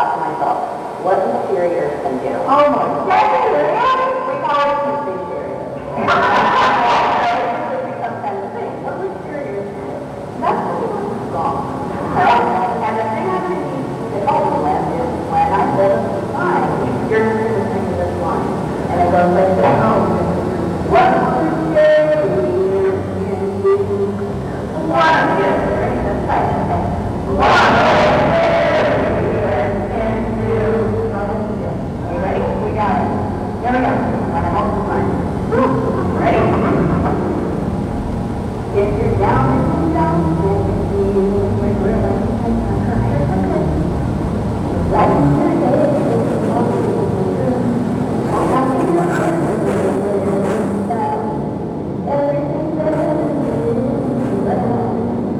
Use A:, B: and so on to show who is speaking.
A: thought to myself, what inferior can do?
B: Oh my God.
A: We call it inferior. It becomes kind of thing. What inferior can do? That's what we want to solve. And the thing I'm going to keep it open with is when I said it's fine, you're going to listen to this line. And it goes like this. What inferior can do? What inferior can do? What Here we go. When I'm open line. Ready? If you're down and down, we're really